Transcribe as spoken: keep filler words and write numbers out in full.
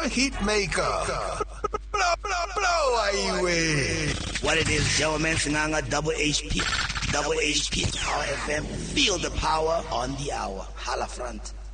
hit maker. Blow, blow, blow away. What it is, Joe Mensinganga, double H P, double H P, Power F M. Feel the power on the hour. Holla front.